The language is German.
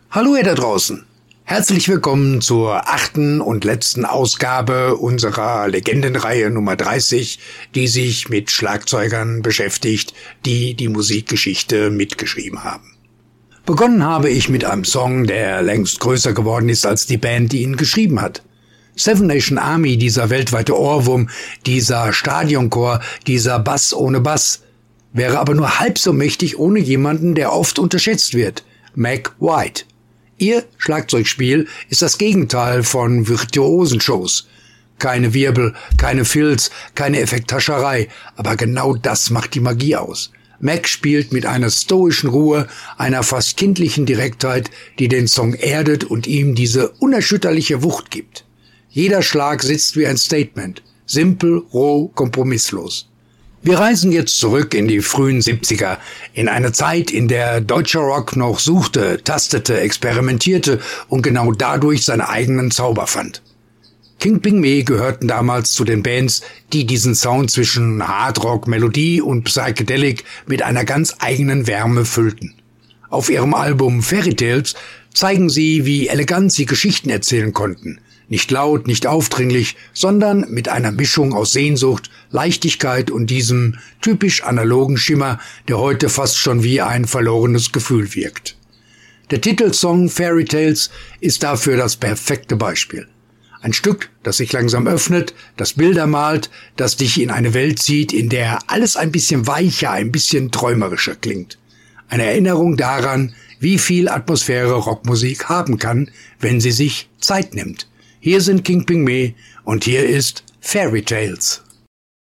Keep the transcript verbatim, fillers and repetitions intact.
Hallo ihr da draußen. Herzlich willkommen zur achten und letzten Ausgabe unserer Legendenreihe Nummer dreißig, die sich mit Schlagzeugern beschäftigt, die die Musikgeschichte mitgeschrieben haben. Begonnen habe ich mit einem Song, der längst größer geworden ist als die Band, die ihn geschrieben hat. Seven Nation Army, dieser weltweite Ohrwurm, dieser Stadionchor, dieser Bass ohne Bass, wäre aber nur halb so mächtig ohne jemanden, der oft unterschätzt wird, Mac White. Ihr Schlagzeugspiel ist das Gegenteil von virtuosen Shows. Keine Wirbel, keine Filz, keine Effekthascherei, aber genau das macht die Magie aus. Mac spielt mit einer stoischen Ruhe, einer fast kindlichen Direktheit, die den Song erdet und ihm diese unerschütterliche Wucht gibt. Jeder Schlag sitzt wie ein Statement, simpel, roh, kompromisslos. Wir reisen jetzt zurück in die frühen siebziger, in eine Zeit, in der deutscher Rock noch suchte, tastete, experimentierte und genau dadurch seine eigenen Zauber fand. King Ping Meh gehörten damals zu den Bands, die diesen Sound zwischen Hardrock, Melodie und Psychedelic mit einer ganz eigenen Wärme füllten. Auf ihrem Album Fairy Tales zeigen sie, wie elegant sie Geschichten erzählen konnten. Nicht laut, nicht aufdringlich, sondern mit einer Mischung aus Sehnsucht, Leichtigkeit und diesem typisch analogen Schimmer, der heute fast schon wie ein verlorenes Gefühl wirkt. Der Titelsong Fairy Tales ist dafür das perfekte Beispiel. Ein Stück, das sich langsam öffnet, das Bilder malt, das dich in eine Welt zieht, in der alles ein bisschen weicher, ein bisschen träumerischer klingt. Eine Erinnerung daran, wie viel Atmosphäre Rockmusik haben kann, wenn sie sich Zeit nimmt. Hier sind King Ping Meh und hier ist Fairy Tales.